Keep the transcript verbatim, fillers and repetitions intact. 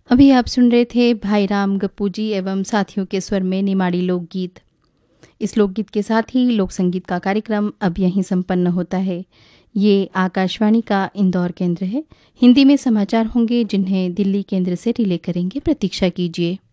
अभी आप सुन रहे थे भाई राम गप्पू जी एवं साथियों के स्वर में निमाड़ी लोकगीत। इस लोकगीत के साथ ही लोक संगीत का कार्यक्रम अब यहीं संपन्न होता है। ये आकाशवाणी का इंदौर केंद्र है। हिंदी में समाचार होंगे जिन्हें दिल्ली केंद्र से रिले करेंगे, प्रतीक्षा कीजिए।